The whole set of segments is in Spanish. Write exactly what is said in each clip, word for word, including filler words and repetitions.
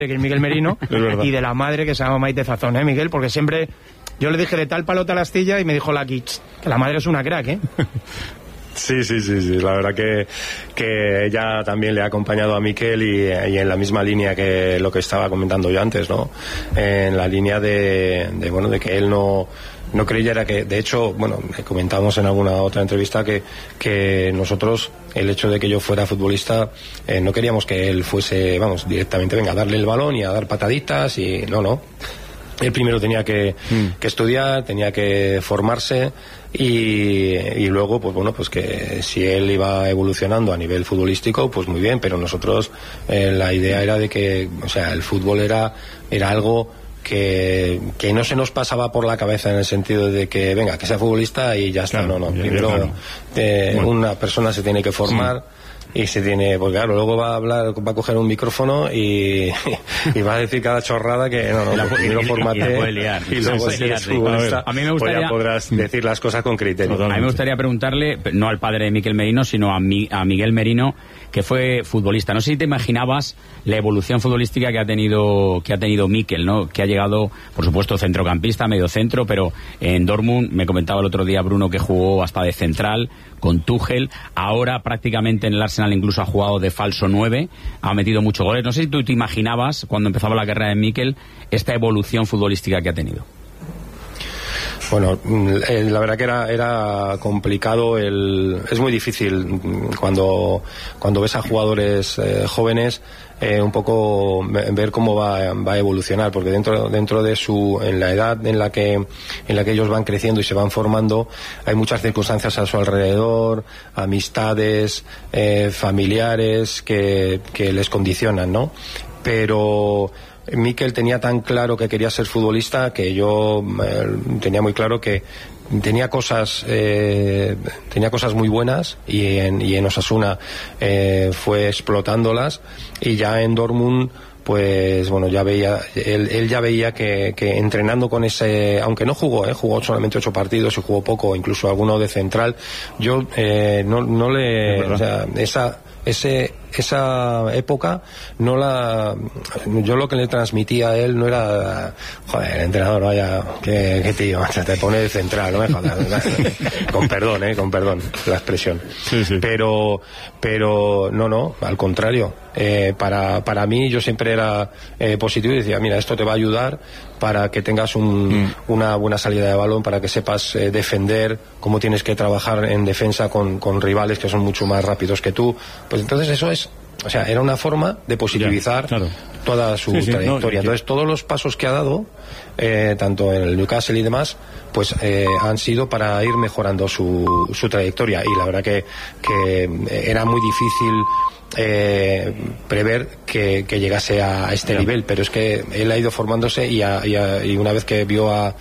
que es Miguel Merino, es y de la madre que se llama Maite Zazón, ¿eh, Miguel? Porque siempre yo le dije de tal palo tal astilla y me dijo la Kitsch, que la madre es una crack, ¿eh? Sí, sí, sí, sí, la verdad que, que ella también le ha acompañado a Mikel y, y en la misma línea que lo que estaba comentando yo antes, ¿no? En la línea de, de bueno, de que él no, no creyera que, de hecho, bueno, comentamos en alguna otra entrevista que, que nosotros, el hecho de que yo fuera futbolista, eh, no queríamos que él fuese, vamos, directamente, venga, a darle el balón y a dar pataditas y no, no. Él primero tenía que, mm. que estudiar, tenía que formarse y, y luego, pues bueno, pues que si él iba evolucionando a nivel futbolístico, pues muy bien, pero nosotros eh, la idea era de que, o sea, el fútbol era, era algo que, que no se nos pasaba por la cabeza en el sentido de que, venga, que sea futbolista y ya está, claro, no, no, primero claro. eh, bueno. una persona se tiene que formar. Mm. Y se tiene, porque claro, luego va a hablar, va a coger un micrófono y, y va a decir cada chorrada que no, no, la, primero formate y, y, y luego si eres futbolista, a mí me gustaría, pues ya podrás decir las cosas con criterio. Totalmente. A mí me gustaría preguntarle, no al padre de Mikel Merino, sino a, mi, a Miguel Merino, que fue futbolista. No sé si te imaginabas la evolución futbolística que ha tenido que ha tenido Mikel, ¿no? Que ha llegado, por supuesto, centrocampista, medio centro, pero en Dortmund, me comentaba el otro día Bruno que jugó hasta de central con Tuchel, ahora prácticamente en el Arsenal incluso ha jugado de falso nueve, ha metido muchos goles. No sé si tú te imaginabas, cuando empezaba la carrera de Mikel, esta evolución futbolística que ha tenido. Bueno, la verdad que era, era complicado, el, es muy difícil cuando, cuando ves a jugadores eh, jóvenes eh, un poco ver cómo va, va a evolucionar, porque dentro, dentro de su, en la edad en la que, en la que ellos van creciendo y se van formando, hay muchas circunstancias a su alrededor, amistades, eh, familiares que, que les condicionan, ¿no? Pero Mikel tenía tan claro que quería ser futbolista que yo eh, tenía muy claro que tenía cosas eh, tenía cosas muy buenas y en, y en Osasuna eh, fue explotándolas y ya en Dortmund pues bueno, ya veía él, él ya veía que, que entrenando con ese, aunque no jugó, eh, jugó solamente ocho partidos y jugó poco, incluso alguno de central, yo eh, no, no le, o sea, esa ese esa época no la yo lo que le transmitía a él no era, joder, el entrenador, vaya, que, que tío, te pone de central, no me jodas, con perdón, eh, con perdón la expresión, sí, sí. pero pero no, no, al contrario, eh, para para mí yo siempre era eh, positivo y decía, mira, esto te va a ayudar para que tengas un, mm. una buena salida de balón, para que sepas eh, defender, cómo tienes que trabajar en defensa con, con rivales que son mucho más rápidos que tú. Pues entonces eso es, o sea, era una forma de positivizar, ya, claro, toda su sí, sí, trayectoria. No, entonces todos los pasos que ha dado, eh, tanto en el Newcastle y demás, pues eh, han sido para ir mejorando su, su trayectoria. Y la verdad que, que era muy difícil Eh, prever que, que llegase a, a este yeah. nivel, pero es que él ha ido formándose y, a, y, a, y una vez que vio a,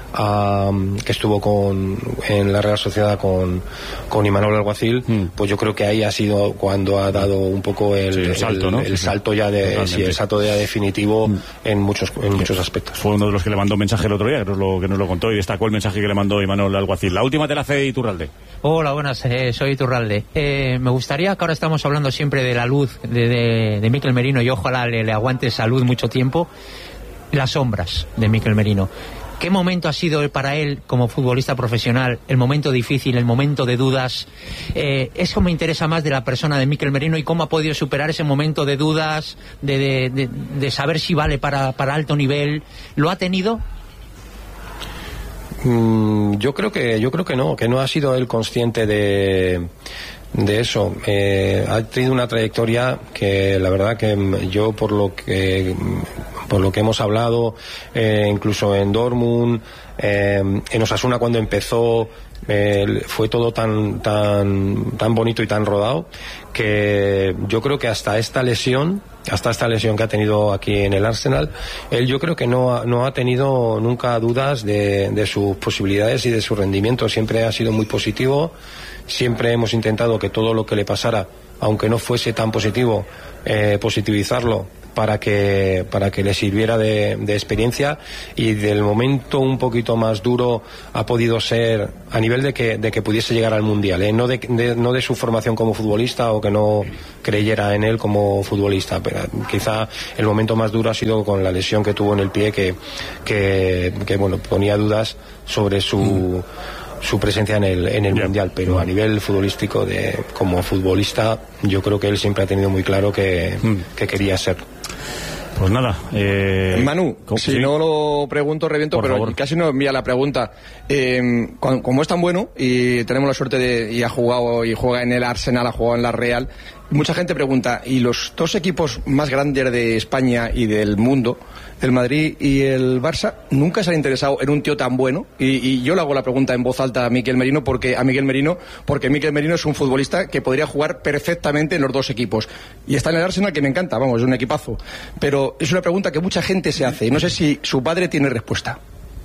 a que estuvo con en la Real Sociedad con con Imanol Alguacil, mm. pues yo creo que ahí ha sido cuando ha dado un poco el, sí, el salto, el, ¿no? el sí, salto ya de sí, el salto ya definitivo mm. en muchos en sí. muchos aspectos. Fue uno de los que le mandó un mensaje el otro día, que nos lo, que nos lo contó y destacó el mensaje que le mandó Imanol Alguacil. La última te la hace Iturralde. Hola, buenas, eh, soy Iturralde. Eh, me gustaría, que ahora estamos hablando siempre de la luz de, de, de Mikel Merino y ojalá le, le aguante salud mucho tiempo, las sombras de Mikel Merino. ¿Qué momento ha sido para él como futbolista profesional? El momento difícil, el momento de dudas. Eh, eso me interesa más de la persona de Mikel Merino y cómo ha podido superar ese momento de dudas, de, de, de, de saber si vale para, para alto nivel. ¿Lo ha tenido? Mm, yo creo que yo creo que no, que no ha sido él consciente de de eso. Eh, ha tenido una trayectoria que la verdad que yo por lo que por lo que hemos hablado, eh, incluso en Dortmund, eh, en Osasuna cuando empezó, eh, fue todo tan tan tan bonito y tan rodado que yo creo que hasta esta lesión hasta esta lesión que ha tenido aquí en el Arsenal, él yo creo que no ha, no ha tenido nunca dudas de, de sus posibilidades y de su rendimiento. Siempre ha sido muy positivo, siempre hemos intentado que todo lo que le pasara, aunque no fuese tan positivo, eh, positivizarlo para que para que le sirviera de, de experiencia, y del momento un poquito más duro ha podido ser a nivel de que, de que pudiese llegar al Mundial, ¿eh? no, de, de, no de su formación como futbolista o que no creyera en él como futbolista, pero quizá el momento más duro ha sido con la lesión que tuvo en el pie, que, que, que bueno, ponía dudas sobre su... Mm. su presencia en el, en el yeah. Mundial, pero a nivel futbolístico, de como futbolista, yo creo que él siempre ha tenido muy claro que, mm. que quería ser. Pues nada, eh... Manu, si sí. no lo pregunto, reviento, Por pero favor. Casi no envía la pregunta. Eh, como es tan bueno y tenemos la suerte de, y ha jugado y juega en el Arsenal, ha jugado en la Real, mucha gente pregunta, ¿y los dos equipos más grandes de España y del mundo, el Madrid y el Barça, nunca se han interesado en un tío tan bueno? Y, y yo le hago la pregunta en voz alta a Miquel Merino, porque a Miguel Merino, porque Miquel Merino es un futbolista que podría jugar perfectamente en los dos equipos. Y está en el Arsenal, que me encanta, vamos, es un equipazo. Pero es una pregunta que mucha gente se hace, y no sé si su padre tiene respuesta.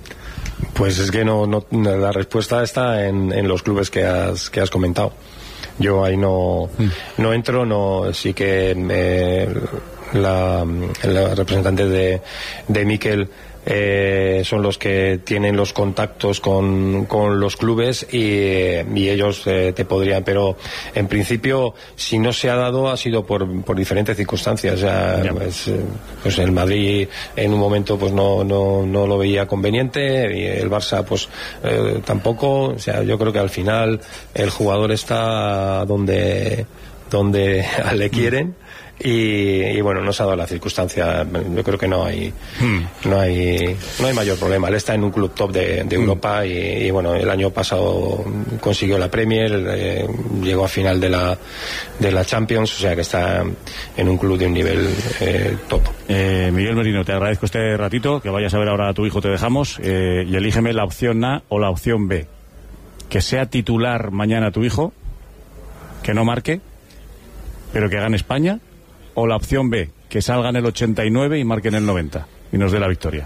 Pues es que no, no la respuesta está en, en los clubes que has, que has comentado. Yo ahí no, mm. no entro, no, sí que eh, la, la representante de, de Miquel eh, son los que tienen los contactos con, con los clubes, y, y ellos eh, te podrían, pero en principio, si no se ha dado, ha sido por, por diferentes circunstancias. O sea, pues, pues el Madrid en un momento pues no, no, no lo veía conveniente, y el Barça pues eh, tampoco. O sea, yo creo que al final el jugador está donde, donde le quieren. Y, y bueno, no se ha dado la circunstancia. Yo creo que no hay hmm. no hay no hay mayor problema. Él está en un club top de, de Europa, hmm. y, y bueno, el año pasado consiguió la Premier, eh, llegó a final de la de la Champions, o sea que está en un club de un nivel eh, top. eh, Miguel Merino, te agradezco este ratito, que vayas a ver ahora a tu hijo, te dejamos, eh, y elígeme la opción A o la opción B. Que sea titular mañana tu hijo, que no marque, pero que gane España. O la opción B, que salga en el ochenta y nueve y marque en el noventa y nos dé la victoria.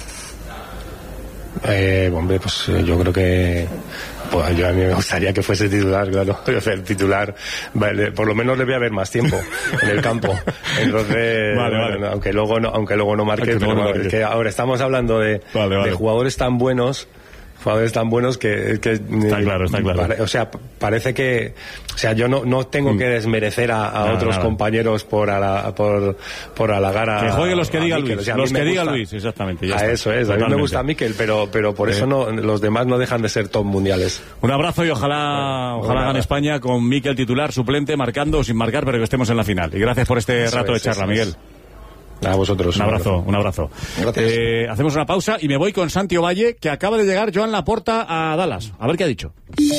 Eh, hombre, pues yo creo que pues yo a mí me gustaría que fuese titular, claro. O sea, el titular, vale, por lo menos le voy a ver más tiempo en el campo. Entonces, vale, vale. Bueno, aunque luego no, aunque luego no marque, pero no marque. Es que ahora estamos hablando de, vale, vale. de jugadores tan buenos. Jugadores tan buenos que, que está claro, está claro. Pare, o sea, parece que, o sea, yo no, no tengo mm. que desmerecer a, a nada, otros nada. compañeros por ala, por por halagar a que jueguen los que diga Luis, o sea, los que diga Luis, exactamente. Ya a está. Eso es, a mí me gusta Miquel, pero pero por eh. eso no, los demás no dejan de ser top mundiales. Un abrazo y ojalá bueno, ojalá gane España con Miquel titular, suplente, marcando o sin marcar, pero que estemos en la final. Y gracias por este eso rato es, de charla, Miguel. Es. A vosotros. Un abrazo, un abrazo. Eh, hacemos una pausa y me voy con Santi Ovalle, que acaba de llegar Joan Laporta a Dallas. A ver qué ha dicho.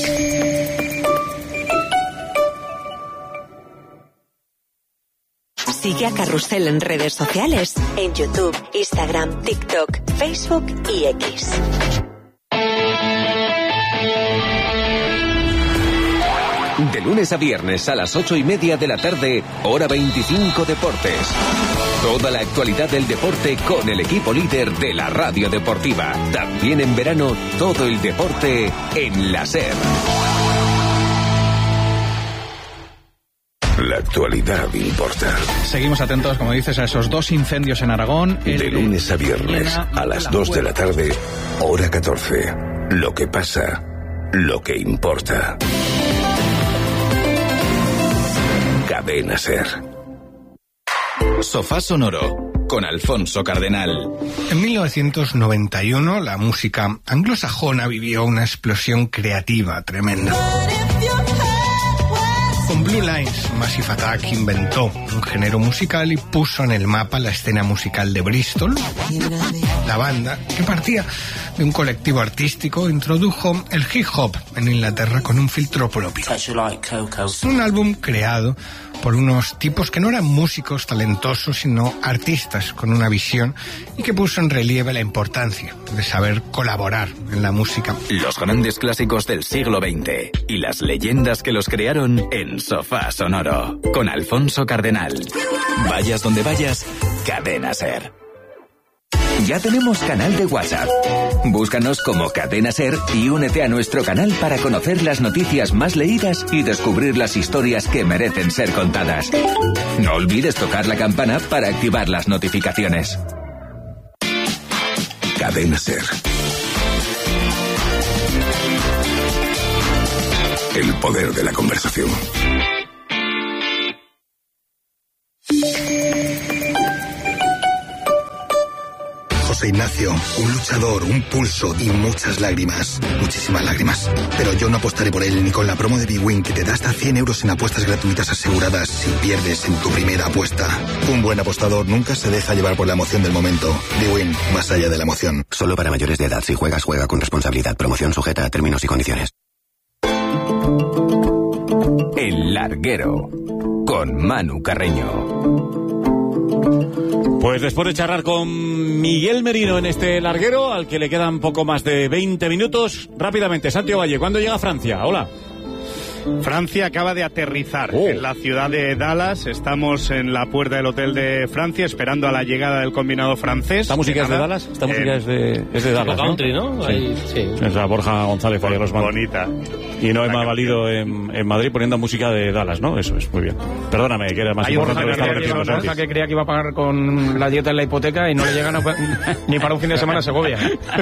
Sigue a Carrusel en redes sociales, en YouTube, Instagram, TikTok, Facebook y X. De lunes a viernes a las ocho y media de la tarde, hora veinticinco Deportes. Toda la actualidad del deporte con el equipo líder de la radio deportiva. También en verano, todo el deporte en la SER. La actualidad importa. Seguimos atentos, como dices, a esos dos incendios en Aragón. De lunes a viernes a las dos de la tarde, hora catorce. Lo que pasa, lo que importa. Cadena SER. Sofá Sonoro, con Alfonso Cardenal. En mil novecientos noventa y uno, la música anglosajona vivió una explosión creativa tremenda. Con Blue Lines, Massive Attack inventó un género musical y puso en el mapa la escena musical de Bristol. La banda, que partía de un colectivo artístico, introdujo el hip hop en Inglaterra con un filtro propio. Un álbum creado por unos tipos que no eran músicos talentosos, sino artistas con una visión, y que puso en relieve la importancia de saber colaborar en la música. Los grandes clásicos del siglo veinte y las leyendas que los crearon en Sofá Sonoro, con Alfonso Cardenal. Vayas donde vayas, Cadena SER. Ya tenemos canal de WhatsApp. Búscanos como Cadena Ser y únete a nuestro canal para conocer las noticias más leídas y descubrir las historias que merecen ser contadas. No olvides tocar la campana para activar las notificaciones. Cadena Ser. El poder de la conversación. José Ignacio, un luchador, un pulso y muchas lágrimas. Muchísimas lágrimas. Pero yo no apostaré por él ni con la promo de bwin que te da hasta cien euros en apuestas gratuitas aseguradas si pierdes en tu primera apuesta. Un buen apostador nunca se deja llevar por la emoción del momento. bwin, más allá de la emoción. Solo para mayores de edad. Si juegas, juega con responsabilidad. Promoción sujeta a términos y condiciones. El Larguero, con Manu Carreño. Pues después de charlar con Miguel Merino en este larguero, al que le quedan poco más de veinte minutos, rápidamente, Santiago Valle, ¿cuándo llega Francia? Hola. Francia acaba de aterrizar oh. en la ciudad de Dallas. Estamos en la puerta del hotel de Francia esperando a la llegada del combinado francés. ¿Esta música es de Dallas? Esta eh, música es de, es de Dallas, country, ¿no? ¿no? Sí. Ahí, sí. Es la Borja González Faria Rosman. Bonita. Y no hemos valido en, en Madrid poniendo música de Dallas, ¿no? Eso es, muy bien. Perdóname, que era más Hay importante lo que estaba diciendo Borja antes. que creía que iba a pagar con la dieta en la hipoteca y no le llega no, ni para un fin de semana a Segovia.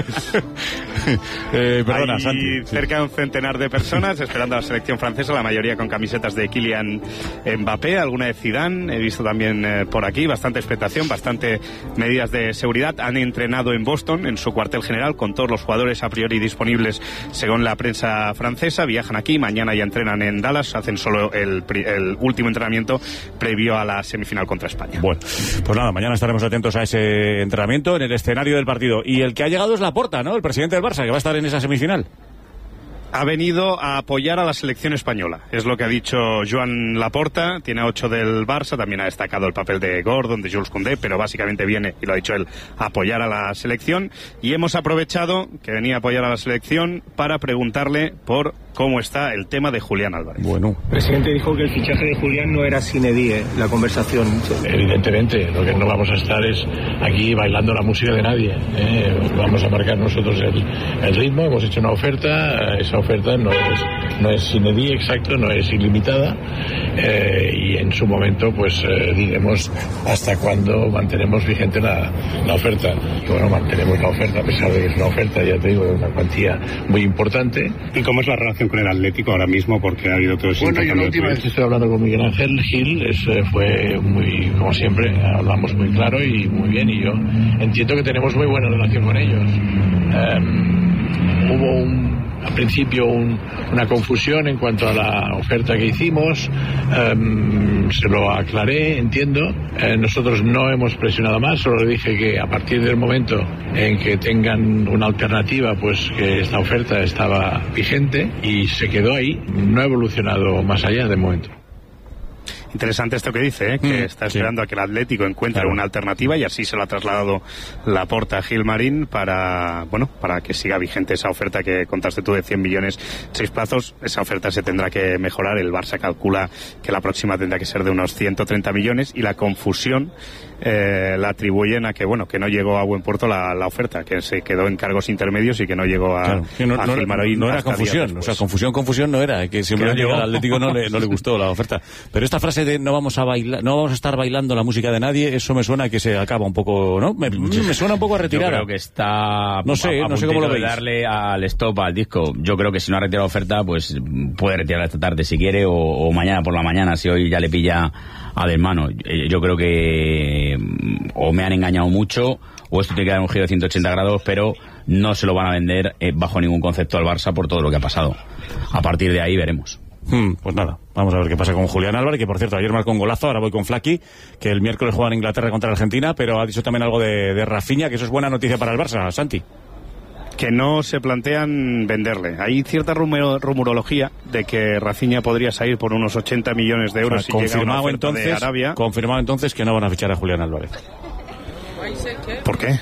eh, perdona, Hay Santi. cerca de un centenar de personas esperando a la selección francesa, la mayoría con camisetas de Kylian Mbappé, alguna de Zidane, he visto también eh, por aquí, bastante expectación, bastante medidas de seguridad. Han entrenado en Boston, en su cuartel general, con todos los jugadores a priori disponibles según la prensa francesa. Viajan aquí, mañana ya entrenan en Dallas, hacen solo el, el último entrenamiento previo a la semifinal contra España. Bueno, pues nada, mañana estaremos atentos a ese entrenamiento en el escenario del partido. Y el que ha llegado es Laporta, ¿no? El presidente del Barça, que va a estar en esa semifinal. Ha venido a apoyar a la selección española, es lo que ha dicho Joan Laporta. Tiene ocho del Barça, también ha destacado el papel de Gordon, de Jules Koundé, pero básicamente viene, y lo ha dicho él, a apoyar a la selección. Y hemos aprovechado que venía a apoyar a la selección para preguntarle por cómo está el tema de Julián Álvarez. Bueno. El presidente dijo que el fichaje de Julián no era sine die, la conversación. Evidentemente, lo que no vamos a estar es aquí bailando la música de nadie. ¿eh? Vamos a marcar nosotros el, el ritmo, hemos hecho una oferta, esa oferta no es, no es sine die exacto, no es ilimitada, eh, y en su momento pues eh, diremos hasta cuándo mantenemos vigente la, la oferta. Y bueno, mantenemos la oferta, a pesar de que es una oferta, ya te digo, de una cuantía muy importante. ¿Y cómo es la relación con el Atlético ahora mismo? Porque ha habido todo ese Bueno, yo la última vez que estoy hablando con Miguel Ángel Gil es, fue muy, como siempre, hablamos muy claro y muy bien, y yo entiendo que tenemos muy buena relación con ellos. Um, hubo un al principio un, una confusión en cuanto a la oferta que hicimos, um, se lo aclaré, entiendo. Eh, nosotros no hemos presionado más, solo le dije que a partir del momento en que tengan una alternativa, pues que esta oferta estaba vigente, y se quedó ahí, no ha evolucionado más allá de momento. Interesante esto que dice, ¿eh? que mm, está esperando sí. a que el Atlético encuentre claro. una alternativa, y así se lo ha trasladado Laporta a Gilmarín para, bueno, para que siga vigente esa oferta que contaste tú de cien millones, seis plazos. Esa oferta se tendrá que mejorar. El Barça calcula que la próxima tendrá que ser de unos ciento treinta millones, y la confusión eh, la atribuyen a que, bueno, que no llegó a buen puerto la, la oferta, que se quedó en cargos intermedios y que no llegó a, claro. no, a no, Gilmarín. No era confusión, o sea, confusión, confusión no era, que simplemente al Atlético no le, no le gustó la oferta. Pero esta frase de no vamos a bailar, no vamos a estar bailando la música de nadie, eso me suena que se acaba un poco, ¿no? Me, me suena un poco a retirada. Yo creo que está no sé, a, a no sé cómo lo veis. Darle al stop al disco. Yo creo que si no ha retirado oferta, pues puede retirarla esta tarde si quiere, o, o mañana por la mañana, si hoy ya le pilla a del mano. Yo creo que o me han engañado mucho, o esto tiene que dar un giro de ciento ochenta grados, pero no se lo van a vender eh, bajo ningún concepto al Barça por todo lo que ha pasado. A partir de ahí veremos. Hmm, pues nada, vamos a ver qué pasa con Julián Álvarez, que por cierto ayer marcó un golazo. Ahora voy con Flaky, que el miércoles juega en Inglaterra contra Argentina, pero ha dicho también algo de, de Rafinha, que eso es buena noticia para el Barça, Santi. Que no se plantean venderle. Hay cierta rumor, rumorología de que Rafinha podría salir por unos ochenta millones de euros, o sea, si llega una oferta entonces, de Arabia. Confirmado entonces que no van a fichar a Julián Álvarez. ¿Por qué?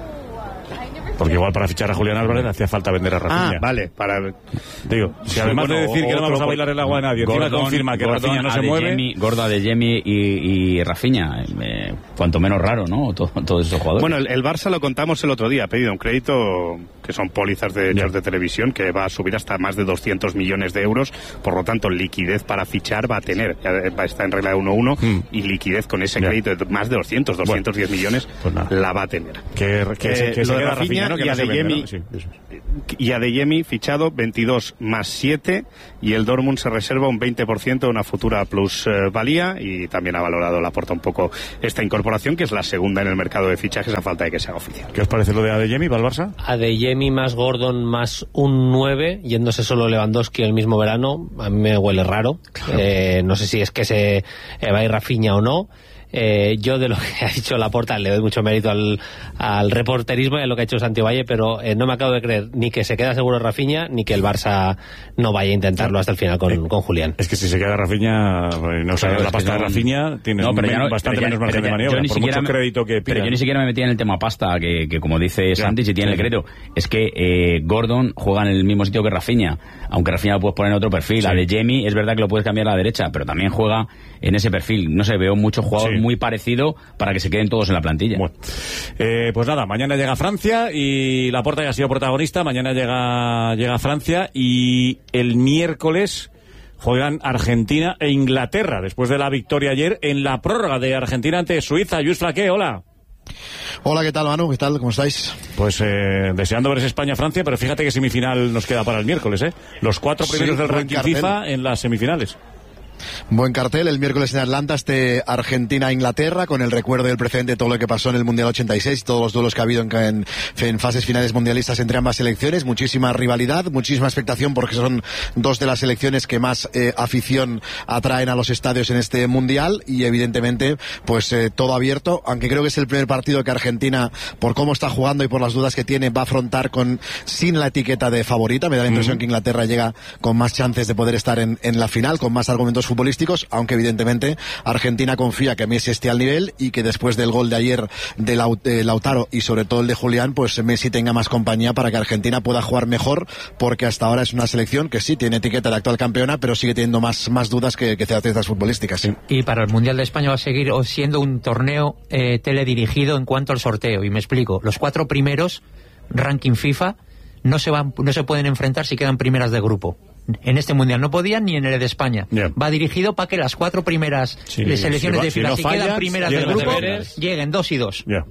Porque igual para fichar a Julián Álvarez hacía falta vender a Rafinha. Ah, vale, para... Digo, si además bueno, de decir que no vamos a bailar el agua de nadie, Gordon, encima confirma que Gordon, Rafinha no se mueve... Gorda de Jemi y, y Rafinha. Eh, cuanto menos raro, ¿no? Todo, todos esos jugadores. Bueno, el, el Barça lo contamos el otro día, ha pedido un crédito que son pólizas de derechos de televisión que va a subir hasta más de doscientos millones de euros, por lo tanto liquidez para fichar va a tener, ya va a estar en regla de uno uno mm. y liquidez con ese crédito de más de doscientos, doscientos diez bueno, millones pues la va a tener. Que, que, eh, que se queda Rafinha, ¿no? Que y, no Adeyemi, ¿no? Sí, y Adeyemi fichado veintidós más siete y el Dortmund se reserva un veinte por ciento de una futura plusvalía eh, y también ha valorado Laporta un poco esta incorporación que es la segunda en el mercado de fichajes a falta de que se haga oficial. ¿Qué os parece lo de Adeyemi para el Barça? Adeyemi más Gordon más un nueve, yéndose solo Lewandowski el mismo verano, a mí me huele raro. Claro. Eh, no sé si es que se eh, va a ir Rafinha o no. Eh, yo de lo que ha dicho Laporta le doy mucho mérito al, al reporterismo y a lo que ha hecho Santivalle, pero eh, no me acabo de creer ni que se queda seguro Rafinha ni que el Barça no vaya a intentarlo hasta el final con, eh, con Julián. Es que si se queda Rafinha, no sabes claro, la pasta de Rafinha, tienes no, no, bastante menos margen de maniobra, por mucho me, crédito que pida. Pero yo ni siquiera me metía en el tema pasta, que, que como dice Santi, si tiene sí. el crédito, es que eh, Gordon juega en el mismo sitio que Rafinha, aunque Rafinha lo puedes poner en otro perfil, sí. Adeyemi es verdad que lo puedes cambiar a la derecha, pero también juega en ese perfil, no sé, veo muchos jugadores sí. muy parecido para que se queden todos en la plantilla. Bueno, eh, pues nada, mañana llega Francia y Laporta ya ha sido protagonista, mañana llega, llega Francia y el miércoles juegan Argentina e Inglaterra, después de la victoria ayer en la prórroga de Argentina ante Suiza. Luis Flaqué, hola. Hola, ¿qué tal, Manu? ¿Qué tal? ¿Cómo estáis? Pues eh, deseando ver España-Francia, pero fíjate que semifinal nos queda para el miércoles, ¿eh? Los cuatro primeros sí, del ranking cartel. FIFA en las semifinales. Buen cartel, el miércoles en Atlanta este Argentina-Inglaterra, con el recuerdo del precedente de todo lo que pasó en el Mundial ochenta y seis, todos los duelos que ha habido en, en, en fases finales mundialistas entre ambas selecciones, muchísima rivalidad, muchísima expectación porque son dos de las selecciones que más eh, afición atraen a los estadios en este Mundial y evidentemente pues eh, todo abierto, aunque creo que es el primer partido que Argentina, por cómo está jugando y por las dudas que tiene, va a afrontar con sin la etiqueta de favorita. Me da la impresión mm-hmm. que Inglaterra llega con más chances de poder estar en, en la final, con más argumentos futbolísticos, aunque evidentemente Argentina confía que Messi esté al nivel y que después del gol de ayer de, Laut de Lautaro y sobre todo el de Julián, pues Messi tenga más compañía para que Argentina pueda jugar mejor, porque hasta ahora es una selección que sí tiene etiqueta de actual campeona, pero sigue teniendo más, más dudas que, que certezas futbolísticas. Sí. Y para el Mundial de España va a seguir siendo un torneo eh, teledirigido en cuanto al sorteo, y me explico, los cuatro primeros ranking FIFA no se van, no se pueden enfrentar si quedan primeras de grupo. En este Mundial no podían ni en el de España. Yeah. Va dirigido para que las cuatro primeras sí, selecciones si va, de fila, si, no si quedan primeras del grupo, deberes. lleguen dos y dos. Yeah.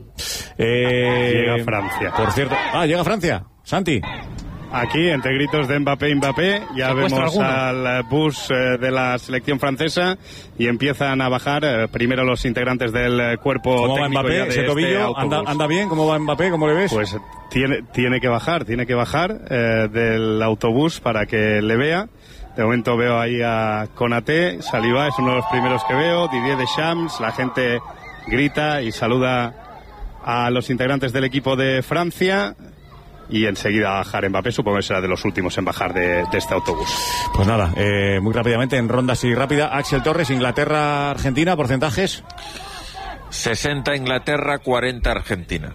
Eh, llega Francia. Por cierto, ah, llega Francia. Santi. Aquí, entre gritos de Mbappé, Mbappé, ya vemos alguno? al bus eh, de la selección francesa y empiezan a bajar eh, primero los integrantes del eh, cuerpo ¿Cómo técnico va Mbappé? de ¿Ese tobillo este anda, anda bien? ¿Cómo va Mbappé? ¿Cómo le ves? Pues tiene, tiene que bajar, tiene que bajar eh, del autobús para que le vea. De momento veo ahí a Konaté, Saliba es uno de los primeros que veo, Didier Deschamps, la gente grita y saluda a los integrantes del equipo de Francia. Y enseguida bajar Mbappé, supongo que será de los últimos en bajar de, de este autobús. Pues nada, eh, muy rápidamente, en ronda así rápida, Axel Torres, Inglaterra, Argentina, porcentajes. sesenta Inglaterra, cuarenta Argentina.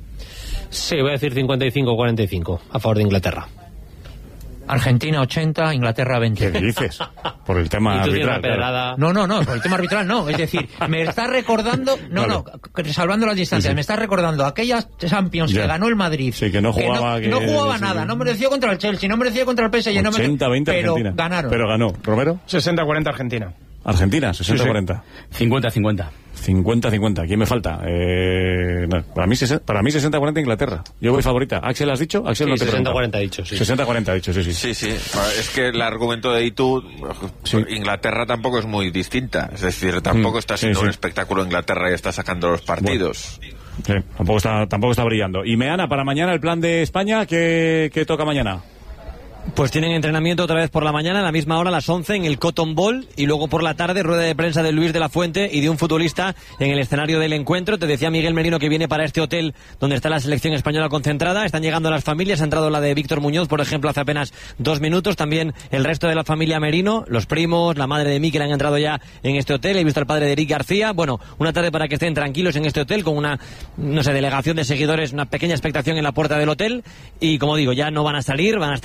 Sí, voy a decir cincuenta y cinco cuarenta y cinco a favor de Inglaterra. Argentina ochenta, Inglaterra veinte. ¿Qué dices? Por el tema arbitral. Claro. No, no, no, por el tema arbitral no. Es decir, me está recordando, no, vale. no, salvando las distancias, sí, sí. me está recordando aquellas Champions ya. que ganó el Madrid. Sí, que no jugaba. Que no, que, no jugaba sí, nada, no mereció contra el Chelsea, no mereció contra el P S G. ochenta veinte no pero Argentina. Ganaron. Pero ganó. ¿Romero? sesenta cuarenta Argentina. Argentina, sesenta cuarenta. cincuenta cincuenta. cincuenta cincuenta. ¿Quién me falta? Eh, no, para mí para mí sesenta cuarenta Inglaterra. Yo voy favorita. ¿Axel has dicho? Axel sí, no te sesenta cuarenta ha dicho, sí. sesenta cuarenta ha dicho, sí, sí. Sí, sí. Es que el argumento de Itu, sí. Inglaterra tampoco es muy distinta. Es decir, tampoco mm, está siendo sí, sí. un espectáculo Inglaterra y está sacando los partidos. Bueno. Sí, tampoco está, tampoco está brillando. Y Meana, para mañana el plan de España, ¿qué, qué toca mañana? Pues tienen entrenamiento otra vez por la mañana, a la misma hora, a las once, en el Cotton Bowl, y luego por la tarde, rueda de prensa de Luis de la Fuente y de un futbolista en el escenario del encuentro. Te decía Miguel Merino que viene para este hotel donde está la selección española concentrada. Están llegando las familias, ha entrado la de Víctor Muñoz, por ejemplo, hace apenas dos minutos. También el resto de la familia Merino, los primos, la madre de Mikel han entrado ya en este hotel. He visto al padre de Eric García. Bueno, una tarde para que estén tranquilos en este hotel con una, no sé, delegación de seguidores, una pequeña expectación en la puerta del hotel. Y como digo, ya no van a salir, van a estar aquí tranquilos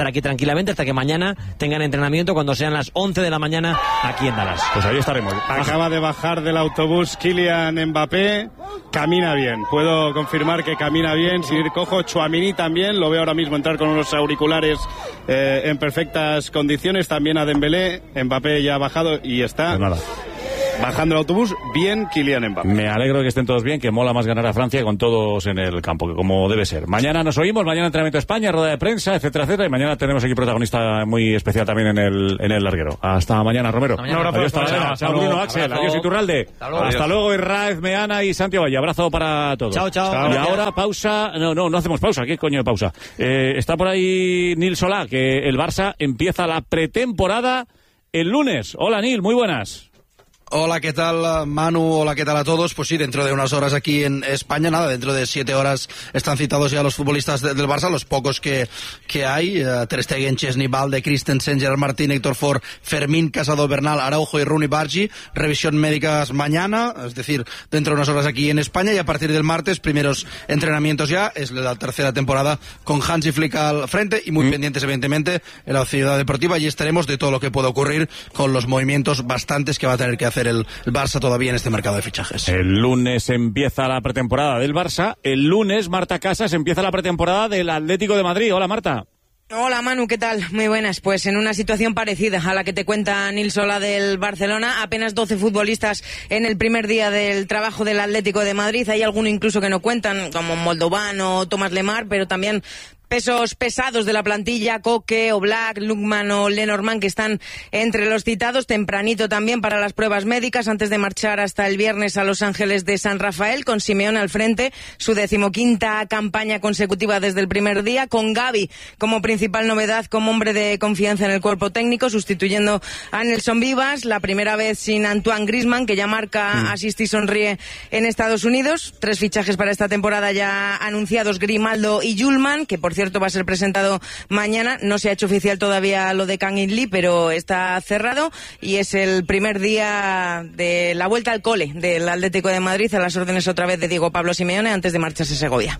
tranquilamente hasta que mañana tengan entrenamiento cuando sean las once de la mañana aquí en Dallas. Pues ahí estaremos. Acaba de bajar del autobús Kylian Mbappé, camina bien, puedo confirmar que camina bien, sin ir cojo. Tchouaméni también, lo veo ahora mismo entrar con unos auriculares eh, en perfectas condiciones, también a Dembélé. Mbappé ya ha bajado y está... Pues nada. Bajando el autobús, bien Kylian Mbappé. Me alegro de que estén todos bien, que mola más ganar a Francia con todos en el campo, que como debe ser. Mañana nos oímos, mañana entrenamiento de España, rueda de prensa, etcétera, etcétera, y mañana tenemos aquí protagonista muy especial también en el, en el larguero. Hasta mañana, Romero. Hasta mañana. Adiós, hasta mañana. Chao, Bruno, Abrazo. Axel, adiós, Iturralde. Hasta luego. Hasta luego, Irraez, Meana y Santiago Valle. Abrazo para todos. Chao, chao. Y Gracias. ahora pausa, no, no, no hacemos pausa, ¿qué coño de pausa? Eh, está por ahí Nil Solá, que el Barça empieza la pretemporada el lunes. Hola, Nil, muy buenas. Hola, ¿qué tal, Manu? Hola, ¿qué tal a todos? Pues sí, dentro de unas horas aquí en España, nada, dentro de siete horas están citados ya los futbolistas de, del Barça, los pocos que, que hay, uh, Ter Stegen, Chesney, Balde, Christensen, Gerard Martín, Héctor Ford, Fermín, Casado, Bernal, Araujo y Rooney Bargi, revisión médicas mañana, es decir, dentro de unas horas aquí en España, y a partir del martes, primeros entrenamientos ya, es la tercera temporada con Hansi Flick al frente, y muy mm. pendientes, evidentemente, en la Ciudad Deportiva, y estaremos de todo lo que pueda ocurrir con los movimientos bastantes que va a tener que hacer El, el Barça todavía en este mercado de fichajes. El lunes empieza la pretemporada del Barça. El lunes, Marta Casas, empieza la pretemporada del Atlético de Madrid. Hola, Marta. Hola Manu, ¿qué tal? Muy buenas. Pues en una situación parecida a la que te cuenta Nil Solá del Barcelona, apenas doce futbolistas en el primer día del trabajo del Atlético de Madrid. Hay alguno incluso que no cuentan, como Moldovano, Tomás Lemar, pero también pesos pesados de la plantilla, Coque, Oblak, Lukman o Lenormand, que están entre los citados, tempranito también para las pruebas médicas, antes de marchar hasta el viernes a Los Ángeles de San Rafael, con Simeone al frente, su decimoquinta campaña consecutiva desde el primer día, con Gavi como principal novedad, como hombre de confianza en el cuerpo técnico, sustituyendo a Nelson Vivas, la primera vez sin Antoine Griezmann, que ya marca, mm. asiste y sonríe en Estados Unidos. Tres fichajes para esta temporada ya anunciados, Grimaldo y Yulman, que por cierto va a ser presentado mañana. No se ha hecho oficial todavía lo de Kang In Lee, pero está cerrado, y es el primer día de la vuelta al cole del Atlético de Madrid, a las órdenes otra vez de Diego Pablo Simeone antes de marcharse a Segovia.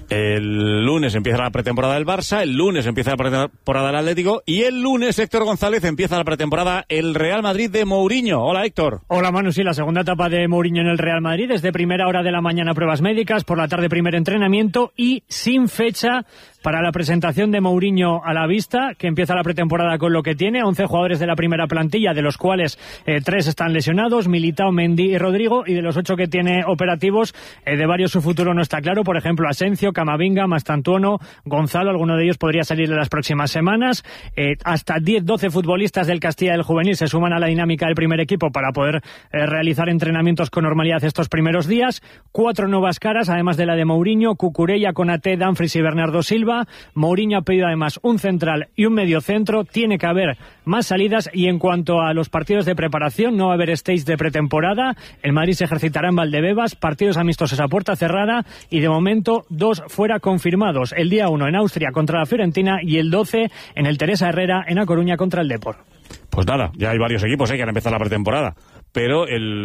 El lunes empieza la pretemporada del Barça, el lunes empieza la pretemporada del Atlético, y el lunes, Héctor González, empieza la pretemporada el Real Madrid de Mourinho. Hola, Héctor. Hola, Manu. Sí, la segunda etapa de Mourinho en el Real Madrid, desde primera hora de la mañana pruebas médicas, por la tarde primer entrenamiento, y sin fecha para la presentación de Mourinho a la vista, que empieza la pretemporada con lo que tiene, once jugadores de la primera plantilla, de los cuales eh, tres están lesionados, Militao, Mendy y Rodrigo, y de los ocho que tiene operativos, eh, de varios su futuro no está claro, por ejemplo, Asencio, Camavinga, Mastantuono, Gonzalo, alguno de ellos podría salir en las próximas semanas. Eh, hasta diez doce futbolistas del Castilla del Juvenil se suman a la dinámica del primer equipo para poder eh, realizar entrenamientos con normalidad estos primeros días. Cuatro nuevas caras, además de la de Mourinho: Cucurella, Konaté, Dumfries y Bernardo Silva. Mourinho ha pedido además un central y un mediocentro. Tiene que haber más salidas, y en cuanto a los partidos de preparación, no va a haber stage de pretemporada. El Madrid se ejercitará en Valdebebas, partidos amistosos a puerta cerrada, y de momento dos fuera confirmados: el día uno en Austria contra la Fiorentina, y el doce en el Teresa Herrera en A Coruña contra el Depor. Pues nada, ya hay varios equipos eh, que han empezado la pretemporada, pero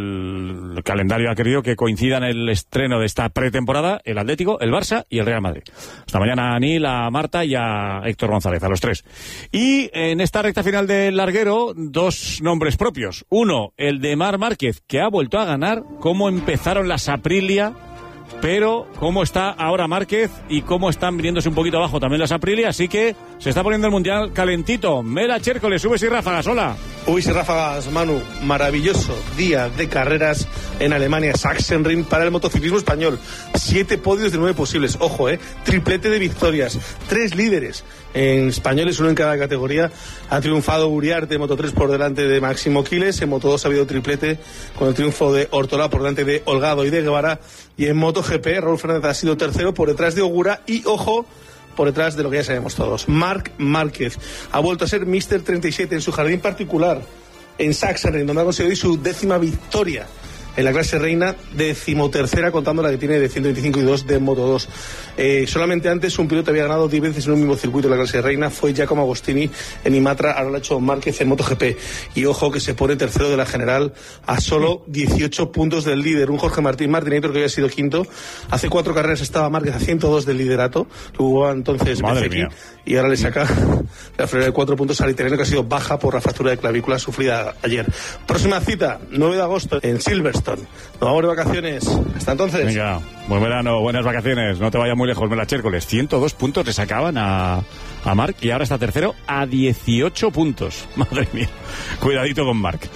el calendario ha querido que coincidan el estreno de esta pretemporada el Atlético, el Barça y el Real Madrid. Hasta mañana a Anil, a Marta y a Héctor González, a los tres. Y en esta recta final del larguero, dos nombres propios. Uno, el de Marc Márquez, que ha vuelto a ganar. Cómo empezaron las Aprilia, pero cómo está ahora Márquez y cómo están viniéndose un poquito abajo también las Aprilia, así que se está poniendo el Mundial calentito. Mera Chércoles, subes y ráfagas, hola. Subes y ráfagas, Manu. Maravilloso día de carreras en Alemania, Sachsenring, para el motociclismo español. Siete podios de nueve posibles, ojo, eh, triplete de victorias, tres líderes en españoles, uno en cada categoría. Ha triunfado Uriarte, Moto tres, por delante de Máximo Quiles. En Moto dos ha habido triplete con el triunfo de Ortola por delante de Holgado y de Guevara. Y en MotoGP, Raúl Fernández ha sido tercero por detrás de Ogura y, ojo, por detrás de lo que ya sabemos todos, Marc Márquez. Ha vuelto a ser míster treinta y siete en su jardín particular, en Sachsenring, donde ha conseguido su décima victoria en la clase reina, decimotercera contando la que tiene de ciento veinticinco y dos de Moto dos. Eh, solamente antes un piloto había ganado diez veces en un mismo circuito en la clase reina, fue Giacomo Agostini en Imatra, ahora lo ha hecho Márquez en MotoGP. Y ojo que se pone tercero de la general a solo dieciocho puntos del líder, un Jorge Martín Martinator que había sido quinto. Hace cuatro carreras estaba Márquez a ciento dos del liderato, jugó entonces Bezeki, y ahora le saca la frena de cuatro puntos al italiano, que ha sido baja por la fractura de clavícula sufrida ayer. Próxima cita, nueve de agosto en Silverstone. Nos vamos de vacaciones. Hasta entonces. Venga, buen verano, buenas vacaciones. No te vayas muy lejos, Mela Chércoles. ciento dos puntos le sacaban a, a Marc y ahora está tercero a dieciocho puntos. Madre mía. Cuidadito con Marc.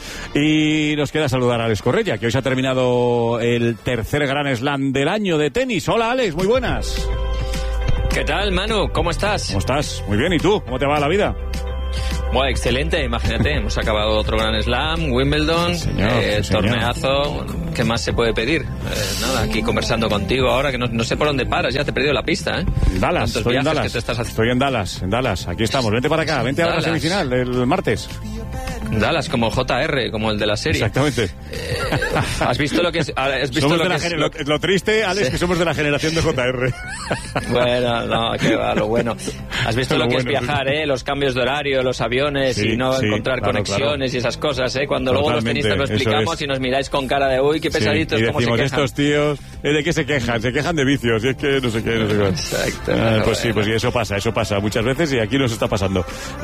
Y nos queda saludar a Alex Correia, que hoy se ha terminado el tercer Gran Slam del año de tenis. Hola, Alex, muy buenas. ¿Qué tal, Manu? ¿Cómo estás? ¿Cómo estás? Muy bien, ¿y tú? ¿Cómo te va la vida? Bueno, excelente, imagínate, hemos acabado otro Gran Slam, Wimbledon, sí, señor, eh, sí, torneazo, bueno, ¿qué más se puede pedir? Eh, nada, aquí conversando contigo ahora, que no, no sé por dónde paras, ya te he perdido la pista, ¿eh? Dallas, estoy en Dallas, que te estás haciendo? estoy en Dallas, en Dallas, aquí estamos, vente para acá, vente a la semifinal el martes. Dallas, como J R, como el de la serie. Exactamente. Eh, ¿Has visto lo que es? ¿Has visto somos lo, de que la es lo, lo triste, Alex, sí, que somos de la generación de J R. Bueno, no, que va, lo bueno. ¿Has visto lo, lo que bueno, es viajar, eh? Los cambios de horario, los aviones sí, y no sí, encontrar claro, conexiones claro. y esas cosas, eh? Cuando Totalmente, luego los tenistas lo explicamos es. y nos miráis con cara de uy, qué pesaditos, sí, y cómo se decimos, quejan. Estos tíos, ¿eh, ¿de qué se quejan? Se quejan de vicios, y es que no sé qué, no sé qué. Exacto. Ah, pues sí, pues sí, eso pasa, eso pasa muchas veces y aquí nos está pasando.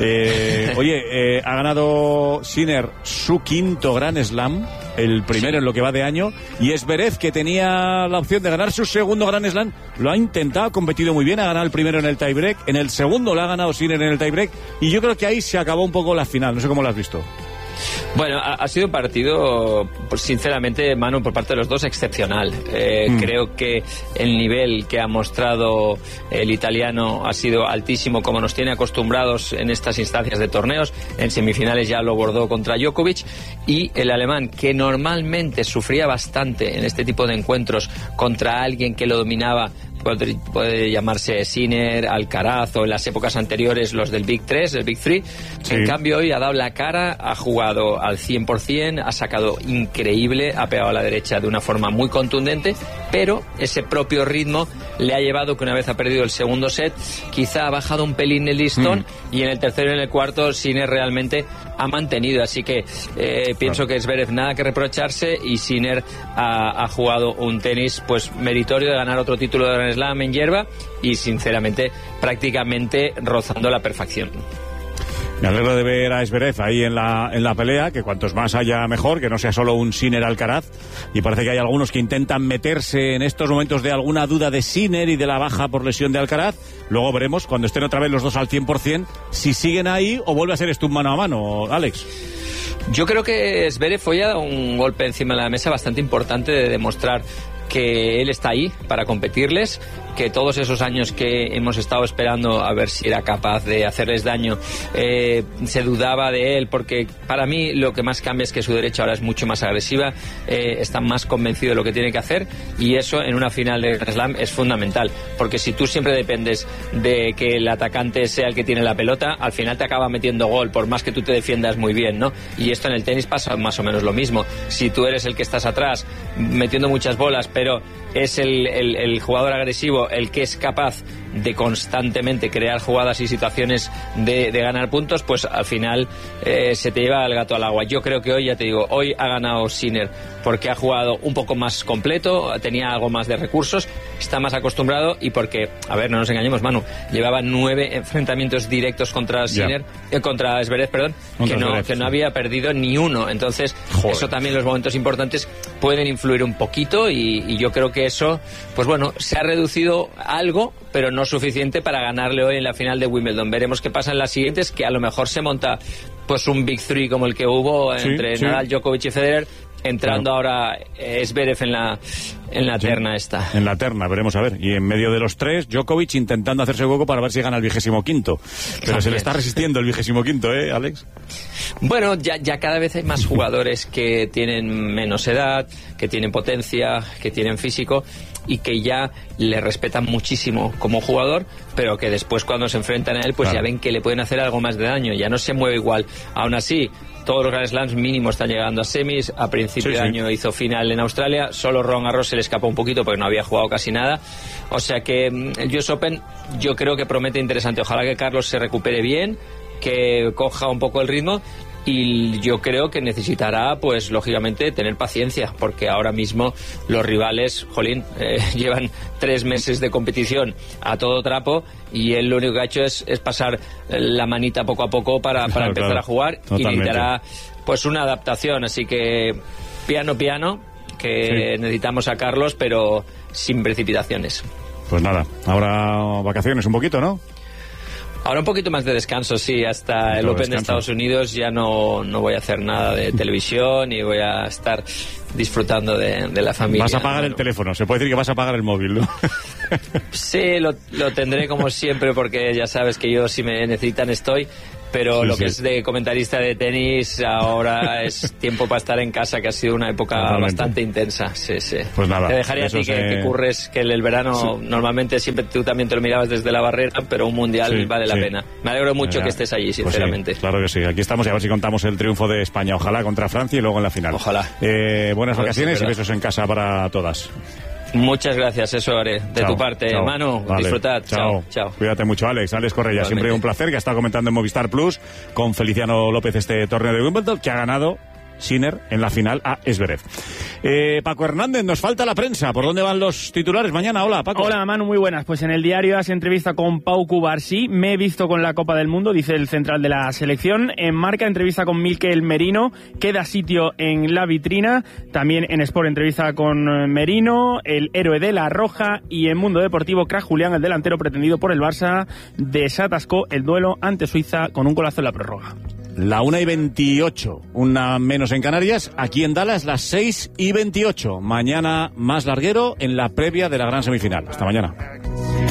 Eh, oye, eh, ha ganado Sinner su quinto Gran Slam, el primero sí. en lo que va de año, y Zverev, que tenía la opción de ganar su segundo Gran Slam, lo ha intentado, ha competido muy bien, ha ganado el primero en el tiebreak, en el segundo lo ha ganado Sinner en el tiebreak, y yo creo que ahí se acabó un poco la final, no sé cómo lo has visto. Bueno, ha, ha sido un partido, pues, sinceramente, Manu, por parte de los dos, excepcional. Eh, mm. Creo que el nivel que ha mostrado el italiano ha sido altísimo, como nos tiene acostumbrados en estas instancias de torneos. En semifinales ya lo bordó contra Djokovic. Y el alemán, que normalmente sufría bastante en este tipo de encuentros contra alguien que lo dominaba, Puede, puede llamarse Sinner, Alcaraz o en las épocas anteriores los del Big tres, el Big tres. Sí. En cambio hoy ha dado la cara, ha jugado al cien por ciento, ha sacado increíble, ha pegado a la derecha de una forma muy contundente, pero ese propio ritmo le ha llevado que una vez ha perdido el segundo set, quizá ha bajado un pelín el listón mm. y en el tercero y en el cuarto Sinner realmente ha mantenido, así que eh, pienso claro. que Zverev nada que reprocharse y Sinner ha, ha jugado un tenis pues meritorio de ganar otro título de Gran Slam en hierba y sinceramente prácticamente rozando la perfección. Me alegro de ver a Zverev ahí en la, en la pelea, que cuantos más haya mejor, que no sea solo un Sinner Alcaraz, y parece que hay algunos que intentan meterse en estos momentos de alguna duda de Sinner y de la baja por lesión de Alcaraz. Luego veremos, cuando estén otra vez los dos al cien por ciento, si siguen ahí o vuelve a ser esto un mano a mano, Alex. Yo creo que Zverev hoy ha dado un golpe encima de la mesa bastante importante de demostrar que él está ahí para competirles, que todos esos años que hemos estado esperando a ver si era capaz de hacerles daño, eh, se dudaba de él, porque para mí lo que más cambia es que su derecha ahora es mucho más agresiva, eh, está más convencido de lo que tiene que hacer, y eso en una final de Grand Slam es fundamental, porque si tú siempre dependes de que el atacante sea el que tiene la pelota, al final te acaba metiendo gol, por más que tú te defiendas muy bien, ¿no? Y esto en el tenis pasa más o menos lo mismo. Si tú eres el que estás atrás metiendo muchas bolas, pero es el, el, el jugador agresivo el que es capaz de constantemente crear jugadas y situaciones de, de ganar puntos, pues al final eh, se te lleva el gato al agua. Yo creo que hoy, ya te digo, hoy ha ganado Sinner porque ha jugado un poco más completo, tenía algo más de recursos, está más acostumbrado y porque, a ver, no nos engañemos, Manu, llevaba nueve enfrentamientos directos contra Sinner, yeah. eh, contra Zverev, perdón, contra que, no, Zverev, que no había perdido ni uno. Entonces, Joder. eso también, los momentos importantes pueden influir un poquito y, y yo creo que eso, pues bueno, se ha reducido algo, pero no suficiente para ganarle hoy en la final de Wimbledon. Veremos qué pasa en las siguientes, que a lo mejor se monta pues un Big Three como el que hubo sí, entre sí. Nadal, Djokovic y Federer, entrando claro. ahora Zverev en la en la sí, terna esta. En la terna, veremos a ver. Y en medio de los tres, Djokovic intentando hacerse hueco para ver si gana el vigésimo quinto. Pero También. se le está resistiendo el vigésimo quinto, ¿eh, Alex? Bueno, ya, ya cada vez hay más jugadores que tienen menos edad, que tienen potencia, que tienen físico. y que ya le respetan muchísimo como jugador, pero que después cuando se enfrentan a él pues claro. ya ven que le pueden hacer algo más de daño, ya no se mueve igual. Aún así, todos los Grand Slams mínimo están llegando a semis. A principio sí, de sí. año hizo final en Australia. Solo Roland Garros se le escapó un poquito porque no había jugado casi nada. O sea que el U S Open yo creo que promete interesante. Ojalá que Carlos se recupere bien, que coja un poco el ritmo. Y yo creo que necesitará, pues lógicamente, tener paciencia, porque ahora mismo los rivales, jolín, eh, llevan tres meses de competición a todo trapo y él lo único que ha hecho es, es pasar la manita poco a poco para, para claro, empezar claro. a jugar. Totalmente. Y necesitará pues una adaptación, así que piano piano, que sí. necesitamos a Carlos, pero sin precipitaciones. Pues nada, ahora vacaciones un poquito, ¿no? Ahora un poquito más de descanso, sí, hasta el Open descanso. de Estados Unidos ya no, no voy a hacer nada de televisión y voy a estar disfrutando de, de la familia. Vas a apagar el teléfono, se puede decir que vas a apagar el móvil, ¿no? Sí, lo, lo tendré como siempre porque ya sabes que yo si me necesitan estoy, pero sí, lo sí. que es de comentarista de tenis ahora es tiempo para estar en casa, que ha sido una época Totalmente. bastante intensa. Sí, sí. Pues nada. Te dejaría a ti que, se... que curres, que el, el verano sí. normalmente siempre tú también te lo mirabas desde la barrera, pero un mundial sí, vale sí. la pena. Me alegro mucho ya. que estés allí, sinceramente. Pues sí, claro que sí. Aquí estamos y a ver si contamos el triunfo de España. Ojalá contra Francia y luego en la final. Ojalá. Eh, buenas vacaciones sí, y besos en casa para todas. Muchas gracias, eso haré. De chao, tu parte, chao. Manu, vale. disfrutad. Chao. chao. Cuídate mucho, Alex. Alex Correia, Igualmente. siempre un placer, que ha estado comentando en Movistar Plus con Feliciano López este torneo de Wimbledon, que ha ganado Sinner en la final a Zverev. Eh, Paco Hernández, nos falta la prensa. ¿Por dónde van los titulares mañana? Hola, Paco. Hola, Manu, muy buenas. Pues en el diario hace entrevista con Pau Cubarsí. Me he visto con la Copa del Mundo, dice el central de la selección. En Marca, entrevista con Mikel Merino. Queda sitio en la vitrina. También en Sport, entrevista con Merino, el héroe de la Roja. Y en Mundo Deportivo, Craig Julián, el delantero pretendido por el Barça, desatascó el duelo ante Suiza con un golazo en la prórroga. La una y veintiocho, una menos en Canarias. Aquí en Dallas, las seis y veintiocho. Mañana más larguero en la previa de la gran semifinal. Hasta mañana.